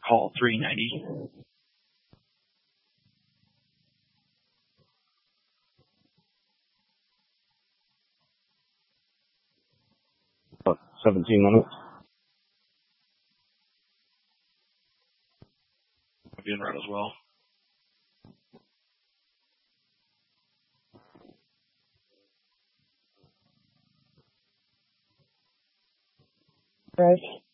call 390. 17 minutes. I'll be in route as well. Right.